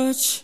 touch.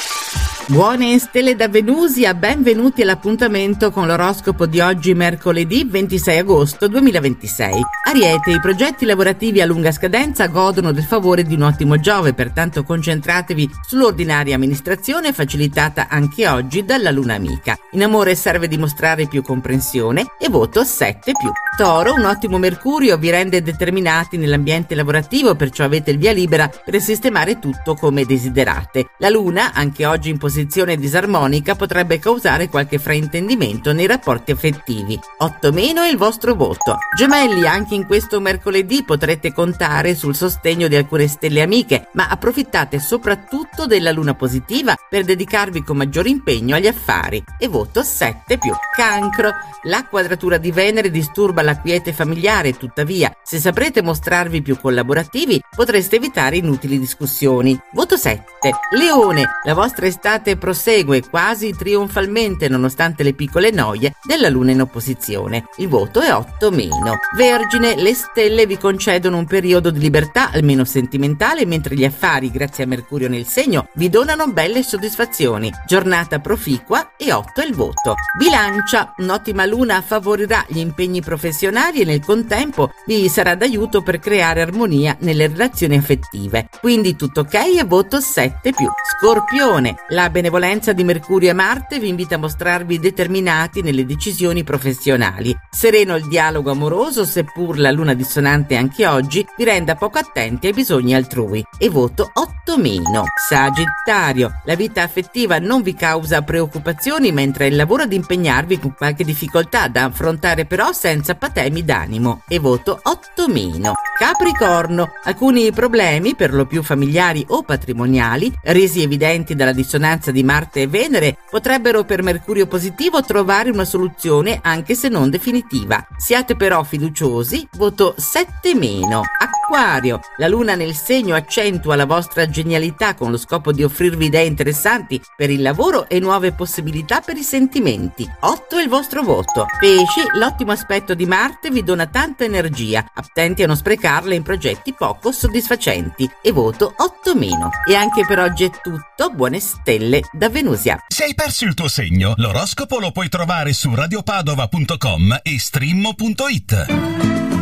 Buone stelle da Venusia, benvenuti all'appuntamento con l'oroscopo di oggi, mercoledì 26 agosto 2026. Ariete, i progetti lavorativi a lunga scadenza godono del favore di un ottimo Giove, pertanto concentratevi sull'ordinaria amministrazione facilitata anche oggi dalla luna amica. In amore serve dimostrare più comprensione e voto 7+. Toro, un ottimo Mercurio vi rende determinati nell'ambiente lavorativo, perciò avete il via libera per sistemare tutto come desiderate. La luna, anche oggi in posizione disarmonica, potrebbe causare qualche fraintendimento nei rapporti affettivi. 8- è il vostro voto. Gemelli, anche in questo mercoledì potrete contare sul sostegno di alcune stelle amiche, ma approfittate soprattutto della luna positiva per dedicarvi con maggiore impegno agli affari. E voto 7+. Cancro, la quadratura di Venere disturba la quiete familiare, tuttavia, se saprete mostrarvi più collaborativi, potreste evitare inutili discussioni. Voto 7. Leone, la vostra estate prosegue quasi trionfalmente nonostante le piccole noie della luna in opposizione. Il voto è 8-. Vergine, le stelle vi concedono un periodo di libertà, almeno sentimentale, mentre gli affari, grazie a Mercurio nel segno, vi donano belle soddisfazioni. Giornata proficua e 8 è il voto. Bilancia, un'ottima luna favorirà gli impegni professionali e nel contempo vi sarà d'aiuto per creare armonia nelle relazioni affettive. Quindi tutto ok e voto 7+. Scorpione, la benevolenza di Mercurio e Marte vi invita a mostrarvi determinati nelle decisioni professionali. Sereno il dialogo amoroso, seppur la luna dissonante anche oggi vi renda poco attenti ai bisogni altrui. E voto 8-. Sagittario, la vita affettiva non vi causa preoccupazioni, mentre il lavoro ad impegnarvi con qualche difficoltà da affrontare però senza patemi d'animo. E voto 8-. Capricorno, alcuni problemi, per lo più familiari o patrimoniali, resi evidenti dalla dissonanza di Marte e Venere, potrebbero per Mercurio positivo trovare una soluzione anche se non definitiva. Siate però fiduciosi, voto 7-. Acquario, la luna nel segno accentua la vostra genialità con lo scopo di offrirvi idee interessanti per il lavoro e nuove possibilità per i sentimenti. 8 è il vostro voto. Pesci, l'ottimo aspetto di Marte vi dona tanta energia, attenti a non sprecarla in progetti poco soddisfacenti. E voto 8-. E anche per oggi è tutto, buone stelle da Venusia. Se hai perso il tuo segno, l'oroscopo lo puoi trovare su radiopadova.com e stream.it.